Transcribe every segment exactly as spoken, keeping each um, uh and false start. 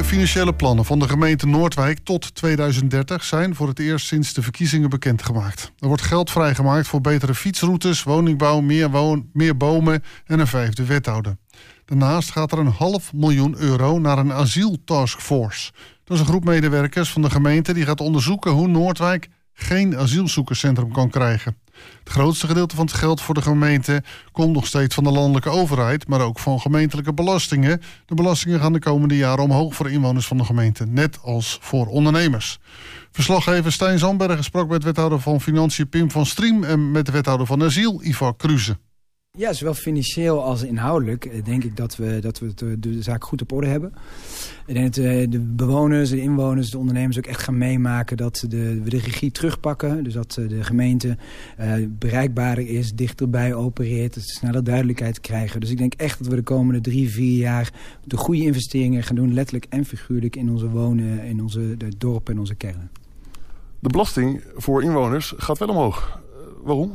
financiële plannen van de gemeente Noordwijk tot tweeduizend dertig zijn voor het eerst sinds de verkiezingen bekendgemaakt. Er wordt geld vrijgemaakt voor betere fietsroutes, woningbouw, meer, woon, meer bomen en een vijfde wethouder. Daarnaast gaat er een half miljoen euro naar een asieltaskforce. Dat is een groep medewerkers van de gemeente die gaat onderzoeken hoe Noordwijk geen asielzoekerscentrum kan krijgen. Het grootste gedeelte van het geld voor de gemeente komt nog steeds van de landelijke overheid, maar ook van gemeentelijke belastingen. De belastingen gaan de komende jaren omhoog voor de inwoners van de gemeente, net als voor ondernemers. Verslaggever Stijn Zandbergen sprak met wethouder van Financiën Pim van Striem en met de wethouder van Asiel Ivar Kruse. Ja, zowel financieel als inhoudelijk denk ik dat we, dat we de, de zaak goed op orde hebben. Ik denk dat de bewoners, de inwoners, de ondernemers ook echt gaan meemaken dat de, we de regie terugpakken. Dus dat de gemeente uh, bereikbaarder is, dichterbij opereert, dat ze sneller duidelijkheid krijgen. Dus ik denk echt dat we de komende drie, vier jaar de goede investeringen gaan doen, letterlijk en figuurlijk in onze wonen, in onze de dorpen en onze kernen. De belasting voor inwoners gaat wel omhoog. Uh, waarom?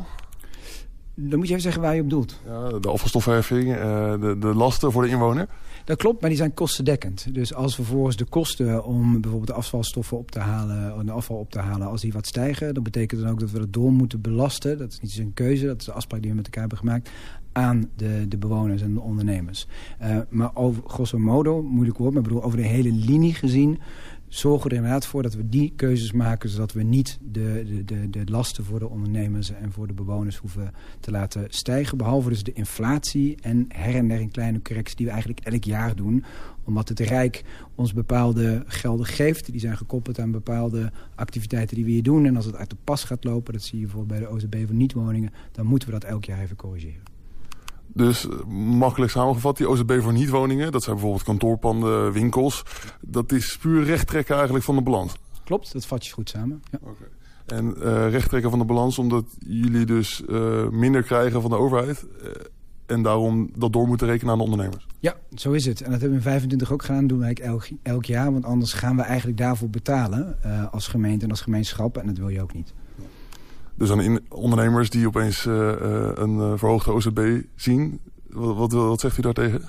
Dan moet je even zeggen waar je op doelt. Ja, de afvalstoffenheffing, uh, de, de lasten voor de inwoner. Dat klopt, maar die zijn kostendekkend. Dus als vervolgens de kosten om bijvoorbeeld de afvalstoffen op te halen, de afval op te halen, als die wat stijgen, dan betekent dan ook dat we dat door moeten belasten. Dat is niet een keuze, dat is de afspraak die we met elkaar hebben gemaakt aan de, de bewoners en de ondernemers. Uh, maar over, grosso modo, moeilijk woord, maar ik bedoel over de hele linie gezien, zorgen we er inderdaad voor dat we die keuzes maken, zodat we niet de, de, de, de lasten voor de ondernemers en voor de bewoners hoeven te laten stijgen. Behalve dus de inflatie en her en der een kleine correctie die we eigenlijk elk jaar doen. Omdat het Rijk ons bepaalde gelden geeft. Die zijn gekoppeld aan bepaalde activiteiten die we hier doen. En als het uit de pas gaat lopen, dat zie je bijvoorbeeld bij de O Z B voor niet-woningen, dan moeten we dat elk jaar even corrigeren. Dus makkelijk samengevat, die O Z B voor niet-woningen, dat zijn bijvoorbeeld kantoorpanden, winkels. Dat is puur rechttrekken eigenlijk van de balans. Klopt, dat vat je goed samen. Ja. Okay. En uh, rechttrekken van de balans omdat jullie dus uh, minder krijgen van de overheid uh, en daarom dat door moeten rekenen aan de ondernemers. Ja, zo is het. En dat hebben we in vijfentwintig ook gedaan. Dat doen we eigenlijk elk, elk jaar, want anders gaan we eigenlijk daarvoor betalen uh, als gemeente en als gemeenschap. En dat wil je ook niet. Dus aan ondernemers die opeens uh, een uh, verhoogde O Z B zien, wat, wat, wat zegt u daartegen?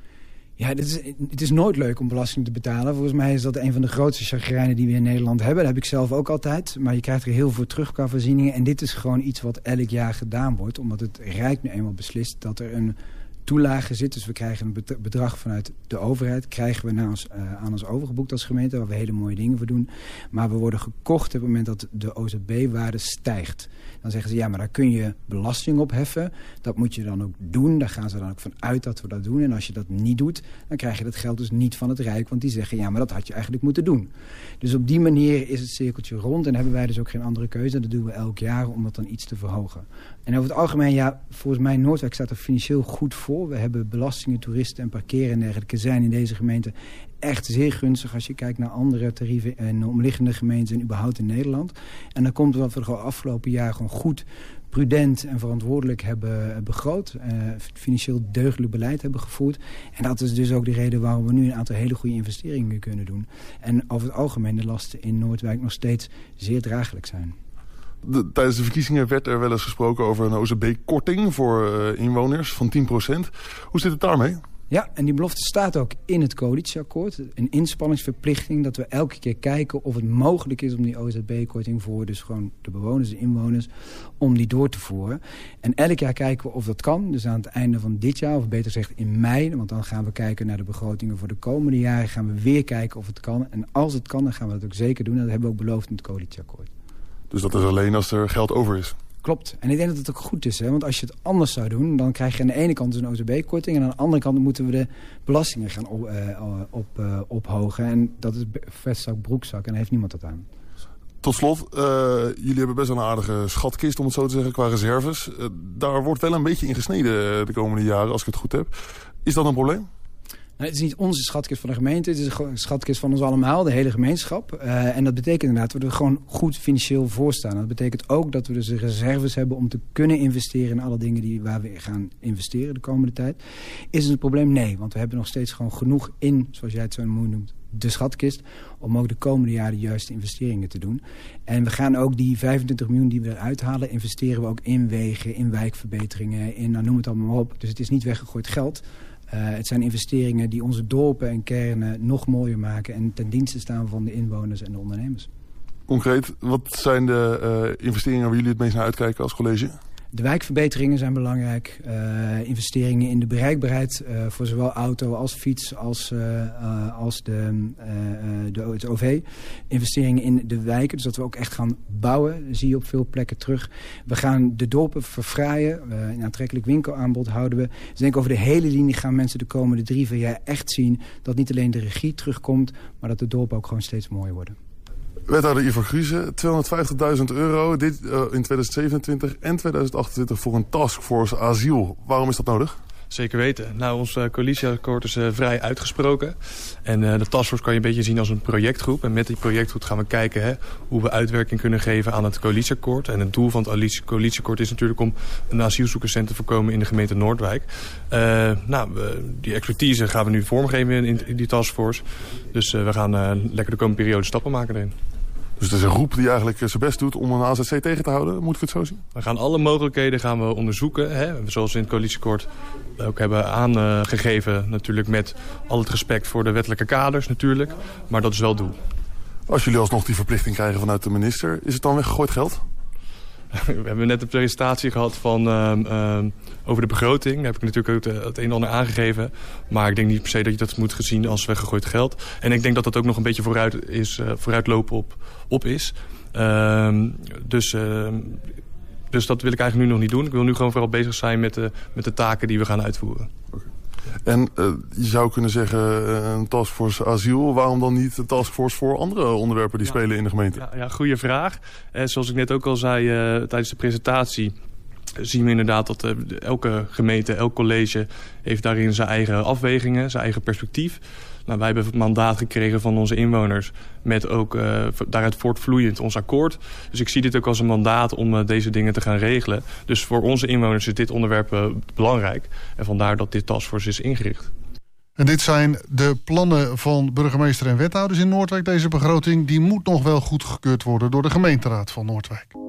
Ja, dit is, het is nooit leuk om belasting te betalen. Volgens mij is dat een van de grootste chagrijnen die we in Nederland hebben. Dat heb ik zelf ook altijd. Maar je krijgt er heel veel terug qua voorzieningen. En dit is gewoon iets wat elk jaar gedaan wordt. Omdat het Rijk nu eenmaal beslist dat er een toelage zit. Dus we krijgen een bedrag vanuit de overheid. Krijgen we naar ons, uh, aan ons overgeboekt als gemeente. Waar we hele mooie dingen voor doen. Maar we worden gekocht op het moment dat de O Z B-waarde stijgt. Dan zeggen ze, ja, maar daar kun je belasting op heffen. Dat moet je dan ook doen. Daar gaan ze dan ook van uit dat we dat doen. En als je dat niet doet, dan krijg je dat geld dus niet van het Rijk. Want die zeggen, ja, maar dat had je eigenlijk moeten doen. Dus op die manier is het cirkeltje rond. En hebben wij dus ook geen andere keuze. Dat doen we elk jaar om dat dan iets te verhogen. En over het algemeen, ja, volgens mij Noordwijk staat er financieel goed voor. We hebben belastingen, toeristen en parkeren en dergelijke zijn in deze gemeente echt zeer gunstig als je kijkt naar andere tarieven en omliggende gemeenten en überhaupt in Nederland. En dan komt het wat we de afgelopen jaar gewoon goed, prudent en verantwoordelijk hebben begroot. Uh, financieel deugdelijk beleid hebben gevoerd. En dat is dus ook de reden waarom we nu een aantal hele goede investeringen kunnen doen. En over het algemeen de lasten in Noordwijk nog steeds zeer draaglijk zijn. De, tijdens de verkiezingen werd er wel eens gesproken over een O Z B-korting voor uh, inwoners van tien procent. Hoe zit het daarmee? Ja, en die belofte staat ook in het coalitieakkoord. Een inspanningsverplichting dat we elke keer kijken of het mogelijk is om die O Z B-korting voor dus gewoon de bewoners, de inwoners, om die door te voeren. En elk jaar kijken we of dat kan. Dus aan het einde van dit jaar, of beter gezegd in mei, want dan gaan we kijken naar de begrotingen voor de komende jaren, gaan we weer kijken of het kan. En als het kan, dan gaan we dat ook zeker doen. En dat hebben we ook beloofd in het coalitieakkoord. Dus dat is alleen als er geld over is? Klopt. En ik denk dat het ook goed is. Hè? Want als je het anders zou doen, dan krijg je aan de ene kant dus een O Z B-korting. En aan de andere kant moeten we de belastingen gaan op, uh, op, uh, ophogen. En dat is vetzak, broekzak. En daar heeft niemand dat aan. Tot slot, uh, jullie hebben best wel een aardige schatkist, om het zo te zeggen, qua reserves. Uh, daar wordt wel een beetje in gesneden de komende jaren, als ik het goed heb. Is dat een probleem? Nou, het is niet onze schatkist van de gemeente. Het is een schatkist van ons allemaal, de hele gemeenschap. Uh, en dat betekent inderdaad dat we er gewoon goed financieel voor staan. Dat betekent ook dat we dus de reserves hebben om te kunnen investeren in alle dingen die, waar we gaan investeren de komende tijd. Is het een probleem? Nee, want we hebben nog steeds gewoon genoeg in, zoals jij het zo mooi noemt, de schatkist, om ook de komende jaren de juiste investeringen te doen. En we gaan ook die vijfentwintig miljoen die we eruit halen, investeren we ook in wegen, in wijkverbeteringen, in, nou, noem het allemaal maar op. Dus het is niet weggegooid geld. het zijn investeringen die onze dorpen en kernen nog mooier maken en ten dienste staan van de inwoners en de ondernemers. Concreet, wat zijn de uh, investeringen waar jullie het meest naar uitkijken als college? De wijkverbeteringen zijn belangrijk. Uh, investeringen in de bereikbaarheid uh, voor zowel auto als fiets als, uh, uh, als de, uh, de, het O V. Investeringen in de wijken, dus dat we ook echt gaan bouwen, zie je op veel plekken terug. We gaan de dorpen verfraaien. Uh, een aantrekkelijk winkelaanbod houden we. Dus ik denk over de hele linie gaan mensen de komende drie, vier jaar echt zien dat niet alleen de regie terugkomt, maar dat de dorpen ook gewoon steeds mooier worden. Wethouder Ivar Kruse, tweehonderdvijftigduizend euro dit, uh, in tweeduizend zevenentwintig en tweeduizend achtentwintig voor een taskforce asiel. Waarom is dat nodig? Zeker weten. Nou, ons uh, coalitieakkoord is uh, vrij uitgesproken. En uh, de taskforce kan je een beetje zien als een projectgroep. En met die projectgroep gaan we kijken hè, hoe we uitwerking kunnen geven aan het coalitieakkoord. En het doel van het coalitieakkoord is natuurlijk om een asielzoekerscentrum te voorkomen in de gemeente Noordwijk. Uh, nou, uh, die expertise gaan we nu vormgeven in, in die taskforce. Dus uh, we gaan uh, lekker de komende periode stappen maken erin. Dus het is een groep die eigenlijk zijn best doet om een A Z C tegen te houden. Moet ik het zo zien? We gaan alle mogelijkheden gaan we onderzoeken. Hè? Zoals we in het coalitieakkoord ook hebben aangegeven. Natuurlijk met al het respect voor de wettelijke kaders natuurlijk. Maar dat is wel het doel. Als jullie alsnog die verplichting krijgen vanuit de minister, is het dan weggegooid geld? We hebben net een presentatie gehad van, uh, uh, over de begroting. Daar heb ik natuurlijk ook het, het een en ander aangegeven. Maar ik denk niet per se dat je dat moet gezien als weggegooid geld. En ik denk dat dat ook nog een beetje vooruit is, uh, vooruitlopen op, op is. Uh, dus, uh, dus dat wil ik eigenlijk nu nog niet doen. Ik wil nu gewoon vooral bezig zijn met de, met de taken die we gaan uitvoeren. Okay. En uh, je zou kunnen zeggen uh, een taskforce asiel. Waarom dan niet een taskforce voor andere onderwerpen die ja. spelen in de gemeente? Ja, ja goede vraag. Uh, zoals ik net ook al zei uh, tijdens de presentatie, zien we inderdaad dat uh, elke gemeente, elk college heeft daarin zijn eigen afwegingen, zijn eigen perspectief. Nou, wij hebben het mandaat gekregen van onze inwoners met ook uh, daaruit voortvloeiend ons akkoord. Dus ik zie dit ook als een mandaat om uh, deze dingen te gaan regelen. Dus voor onze inwoners is dit onderwerp uh, belangrijk. En vandaar dat dit taskforce is ingericht. En dit zijn de plannen van burgemeester en wethouders in Noordwijk. Deze begroting die moet nog wel goedgekeurd worden door de gemeenteraad van Noordwijk.